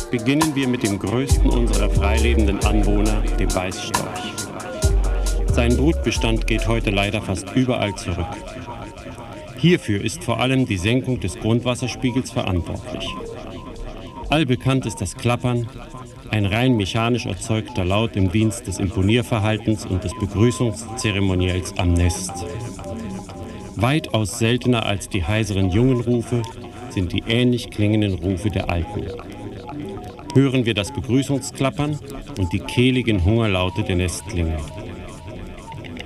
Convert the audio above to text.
beginnen wir mit dem größten unserer freilebenden Anwohner, dem Weißstorch. Sein Brutbestand geht heute leider fast überall zurück. Hierfür ist vor allem die Senkung des Grundwasserspiegels verantwortlich. Allbekannt ist das Klappern, ein rein mechanisch erzeugter Laut im Dienst des Imponierverhaltens und des Begrüßungszeremoniells am Nest. Weitaus seltener als die heiseren Jungenrufe sind die ähnlich klingenden Rufe der Alten. Hören wir das Begrüßungsklappern und die kehligen Hungerlaute der Nestlinge.